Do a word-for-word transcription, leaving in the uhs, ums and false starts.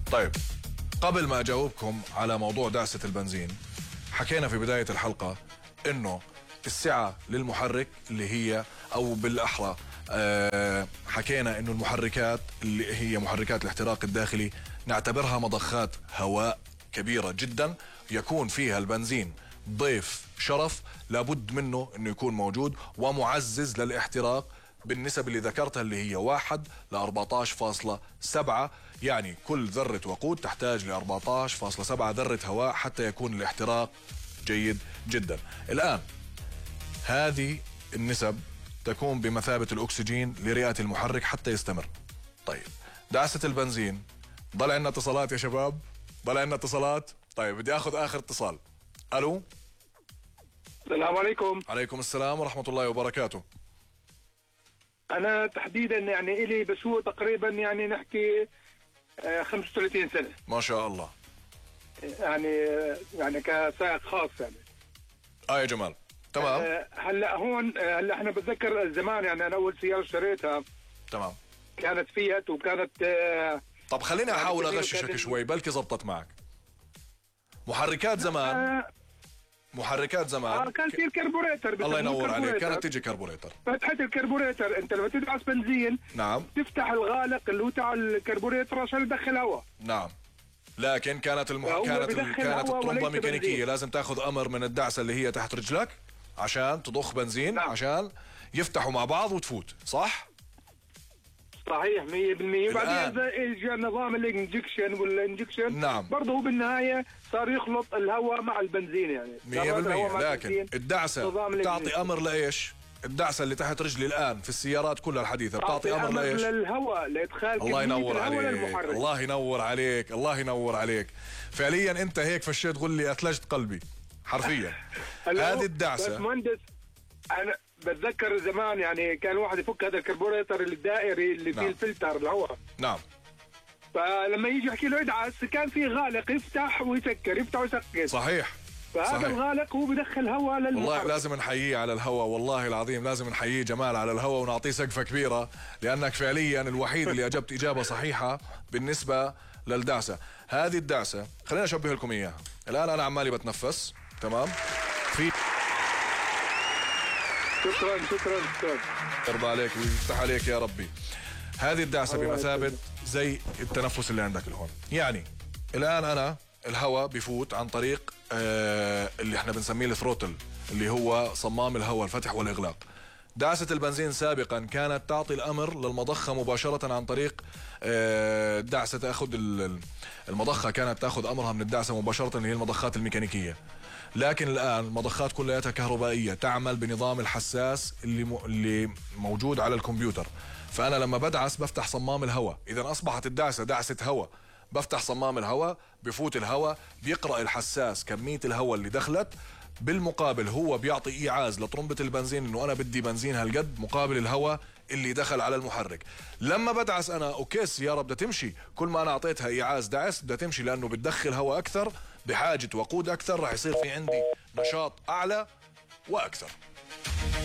طيب قبل ما اجاوبكم على موضوع دعسة البنزين، حكينا في بداية الحلقة انه السعة للمحرك اللي هي او بالاحرى أه حكينا انه المحركات اللي هي محركات الاحتراق الداخلي نعتبرها مضخات هواء كبيرة جدا، يكون فيها البنزين ضيف شرف لابد منه انه يكون موجود ومعزز للاحتراق بالنسب اللي ذكرتها اللي هي واحد ل أربعة عشر فاصلة سبعة، يعني كل ذرة وقود تحتاج ل أربعة عشر فاصلة سبعة ذرة هواء حتى يكون الاحتراق جيد جدا. الآن هذه النسب تكون بمثابة الأكسجين لرئة المحرك حتى يستمر. طيب دعسة البنزين، ضل عندنا اتصالات يا شباب، ضل عندنا اتصالات. طيب بدي أخذ آخر اتصال. ألو، السلام عليكم. عليكم السلام ورحمة الله وبركاته. أنا تحديدا يعني إلي بسوق تقريبا يعني نحكي خمسة وثلاثين سنة. ما شاء الله. يعني يعني كسائق خاص يعني. آه يا جمال. تمام. هلا هون هلا احنا بتذكر زمان يعني أنا أول سيارة اشتريتها تمام كانت فيات وكانت. طب خليني أحاول أغششك شوي بلكي زبطت معك. محركات زمان آه محركات زمان آه كان في الكربوريتر. الله ينور عليك، كانت تيجي كربوريتر. فتحة الكربوريتر انت لما تدعس بنزين نعم تفتح الغالق اللي هو تاع الكربوريتر عشان يدخل هواء. نعم، لكن كانت المح... كانت ال... كانت الطرمبة ميكانيكية بنزين. لازم تاخذ امر من الدعسة اللي هي تحت رجلك عشان تضخ بنزين. نعم. عشان يفتحوا مع بعض وتفوت. صح؟ صحيح مية بالمية. وبعدين اجى نظام الانجكشن والانجكشن. نعم. برضه هو بالنهايه صار يخلط الهواء مع البنزين يعني مية بالمية. لكن الدعسه بتعطي امر لايش؟ الدعسه اللي تحت رجلي الان في السيارات كلها الحديثه بتعطي امر لايش؟ للهواء، لادخال الله ينور عليك. الله ينور عليك الله ينور عليك. فعليا انت هيك فشيت غلي اثلجت قلبي حرفيا. هذه الدعسه بس مهندس انا بتذكر زمان يعني كان واحد يفك هذا الكربوريتر الدائري اللي فيه. نعم. الفلتر الهواء. نعم. فلما يجي يحكي له ادعس كان في غالق يفتح ويسكر يفتح ويسكر. صحيح. فهذا صحيح. الغالق هو بدخل هواء للمحرك. والله لازم نحييه على الهواء، والله العظيم لازم نحييه جمال على الهواء ونعطيه سقفه كبيره، لانك فعليا الوحيد اللي اجبت اجابه صحيحه بالنسبه للدعسه. هذه الدعسه خلينا اشبه لكم اياها. الان انا عمالي بتنفس تمام في شكرا شكرا شكرا يرضى عليك ويفتح عليك يا ربي. هذه الدعسه بمثابه زي التنفس اللي عندك الهون. يعني الان انا الهواء بيفوت عن طريق آه اللي احنا بنسميه الثروتل اللي هو صمام الهواء الفتح والاغلاق. دعسه البنزين سابقا كانت تعطي الامر للمضخه مباشره عن طريق آه دعسه تاخذ المضخه كانت تاخذ امرها من الدعسه مباشره اللي هي المضخات الميكانيكيه. لكن الآن المضخات كلها كهربائية تعمل بنظام الحساس اللي م... اللي موجود على الكمبيوتر. فأنا لما بدعس بفتح صمام الهواء، إذا أصبحت الدعسة دعسة هواء، بفتح صمام الهواء بفوت الهواء بيقرأ الحساس كمية الهواء اللي دخلت، بالمقابل هو بيعطي إيعاز لطرمبة البنزين إنه أنا بدي بنزين هالقد مقابل الهواء اللي دخل على المحرك. لما بدعس أنا أوكي السيارة بدها تمشي، كل ما أنا أعطيتها إيعاز دعس بدها تمشي لأنه بتدخل هواء أكثر بحاجة وقود أكثر، راح يصير في عندي نشاط أعلى وأكثر.